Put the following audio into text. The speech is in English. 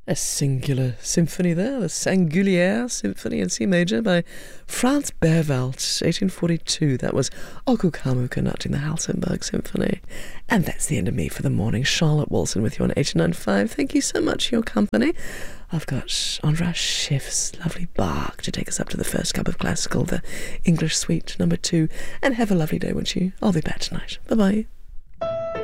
A singular symphony there, the Singulière Symphony in C major by Franz Berwald, 1842. That was Okukamu conducting the Helsingborg Symphony. And that's the end of me for the morning. Charlotte Wilson with you on 89.5. Thank you so much for your company. I've got Andras Schiff's lovely Bach to take us up to the first cup of classical, the English Suite number 2. And have a lovely day, won't you? I'll be back tonight. Bye-bye.